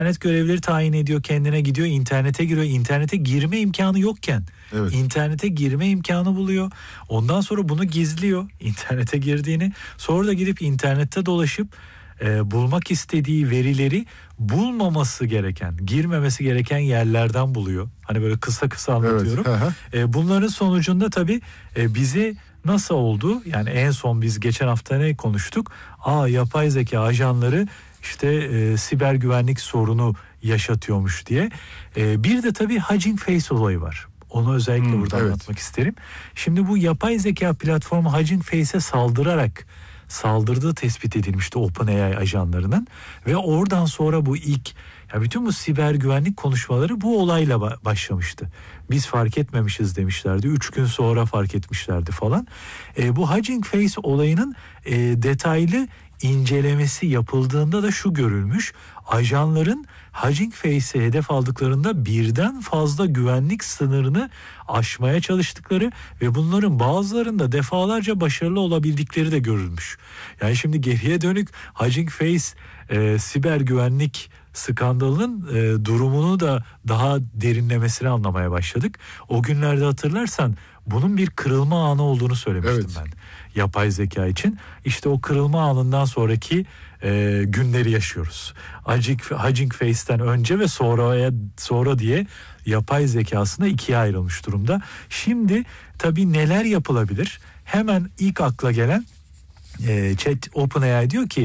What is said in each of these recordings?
İnternet görevlileri tayin ediyor, kendine gidiyor, internete giriyor. İnternete girme imkanı yokken internete girme imkanı buluyor. Ondan sonra bunu gizliyor, internete girdiğini. Sonra da gidip internette dolaşıp bulmak istediği verileri bulmaması gereken, girmemesi gereken yerlerden buluyor. Hani böyle kısa kısa anlatıyorum. Bunların sonucunda tabii bizi nasıl oldu? Yani en son biz geçen hafta ne konuştuk? Yapay zeka ajanları işte siber güvenlik sorunu yaşatıyormuş diye. Bir de tabii Hugging Face olayı var. Onu özellikle burada anlatmak isterim. Şimdi bu yapay zeka platformu Hugging Face'e saldırdığı tespit edilmişti OpenAI ajanlarının ve oradan sonra bu bütün bu siber güvenlik konuşmaları bu olayla başlamıştı. Biz fark etmemişiz demişlerdi. 3 gün sonra fark etmişlerdi falan. Bu Hugging Face olayının detaylı incelemesi yapıldığında da şu görülmüş. Ajanların Hugging Face'e hedef aldıklarında birden fazla güvenlik sınırını aşmaya çalıştıkları ve bunların bazılarında defalarca başarılı olabildikleri de görülmüş. Yani şimdi geriye dönük Hugging Face siber güvenlik skandalının durumunu da daha derinlemesine anlamaya başladık. O günlerde hatırlarsan bunun bir kırılma anı olduğunu söylemiştim ben yapay zeka için. İşte o kırılma anından sonraki günleri yaşıyoruz. Hugging Face'ten önce ve sonra diye yapay zekasında ikiye ayrılmış durumda. Şimdi tabii neler yapılabilir? Hemen ilk akla gelen OpenAI diyor ki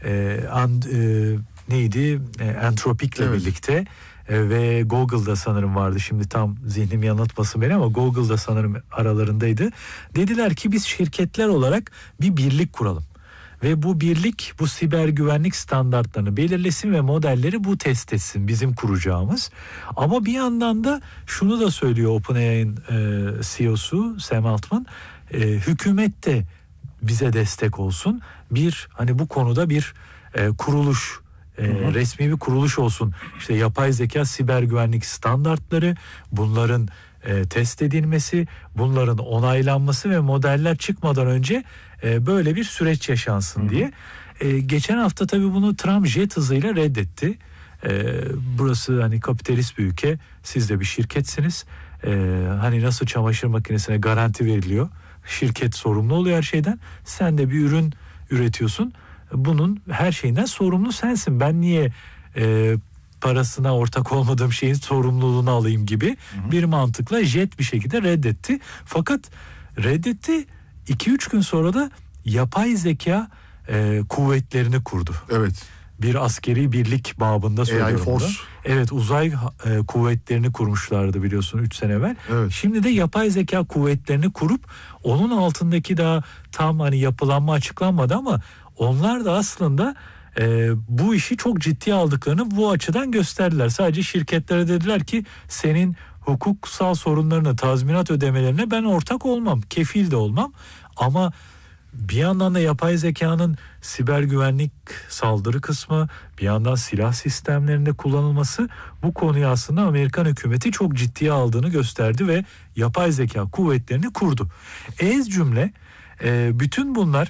Anthropic'le birlikte ve Google'da sanırım vardı, şimdi tam zihnim yanıltmasın beni ama Google'da sanırım aralarındaydı. Dediler ki biz şirketler olarak bir birlik kuralım ve bu birlik bu siber güvenlik standartlarını belirlesin ve modelleri bu test etsin, bizim kuracağımız. Ama bir yandan da şunu da söylüyor OpenAI'nin CEO'su Sam Altman, hükümet de bize destek olsun, bu konuda bir kuruluş, resmi bir kuruluş olsun. İşte yapay zeka siber güvenlik standartları, bunların test edilmesi, bunların onaylanması ve modeller çıkmadan önce böyle bir süreç yaşansın diye. Geçen hafta tabii bunu Trump jet hızıyla reddetti. Burası kapitalist bir ülke, siz de bir şirketsiniz. Nasıl çamaşır makinesine garanti veriliyor, şirket sorumlu oluyor her şeyden, sen de bir ürün üretiyorsun, bunun her şeyinden sorumlu sensin. Ben niye parasına ortak olmadığım şeyin sorumluluğunu alayım gibi bir mantıkla jet bir şekilde reddetti. Fakat reddetti, 2-3 gün sonra da yapay zeka kuvvetlerini kurdu. Bir askeri birlik babında söylüyorum bunu. Evet, uzay kuvvetlerini kurmuşlardı biliyorsun 3 sene evvel. Şimdi de yapay zeka kuvvetlerini kurup onun altındaki daha tam yapılanma açıklanmadı ama onlar da aslında bu işi çok ciddiye aldıklarını bu açıdan gösterdiler. Sadece şirketlere dediler ki senin hukuksal sorunlarını, tazminat ödemelerine ben ortak olmam, kefil de olmam. Ama bir yandan da yapay zekanın siber güvenlik saldırı kısmı, bir yandan silah sistemlerinde kullanılması bu konuyu aslında Amerikan hükümeti çok ciddiye aldığını gösterdi ve yapay zeka kuvvetlerini kurdu. Ez cümle bütün bunlar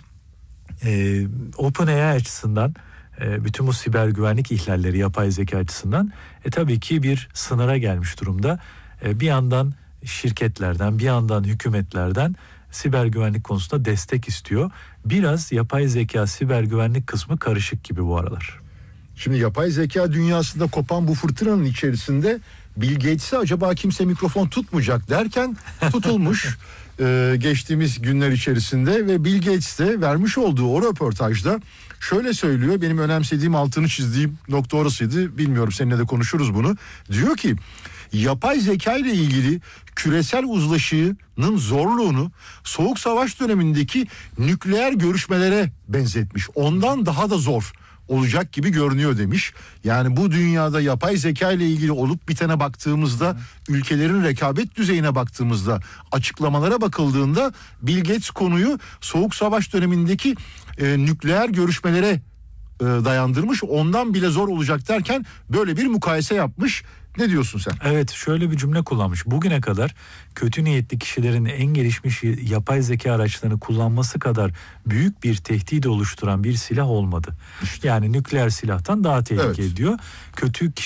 OpenAI açısından, bütün bu siber güvenlik ihlalleri yapay zeka açısından tabii ki bir sınıra gelmiş durumda. Bir yandan şirketlerden, bir yandan hükümetlerden siber güvenlik konusunda destek istiyor. Biraz yapay zeka siber güvenlik kısmı karışık gibi bu aralar. Şimdi yapay zeka dünyasında kopan bu fırtınanın içerisinde Bill Gates'e acaba kimse mikrofon tutmayacak derken tutulmuş geçtiğimiz günler içerisinde ve Bill Gates de vermiş olduğu o röportajda şöyle söylüyor. Benim önemsediğim, altını çizdiğim nokta orasıydı. Bilmiyorum, seninle de konuşuruz bunu. Diyor ki yapay zeka ile ilgili küresel uzlaşının zorluğunu Soğuk Savaş dönemindeki nükleer görüşmelere benzetmiş. Ondan daha da zor olacak gibi görünüyor demiş. Yani bu dünyada yapay zeka ile ilgili olup bitene baktığımızda, ülkelerin rekabet düzeyine baktığımızda, açıklamalara bakıldığında Bill Gates konuyu Soğuk Savaş dönemindeki nükleer görüşmelere dayandırmış. Ondan bile zor olacak derken böyle bir mukayese yapmış. Ne diyorsun sen? Evet, şöyle bir cümle kullanmış. Bugüne kadar kötü niyetli kişilerin en gelişmiş yapay zeka araçlarını kullanması kadar büyük bir tehdit oluşturan bir silah olmadı. Yani nükleer silahtan daha tehlikeli Evet. diyor. Kötü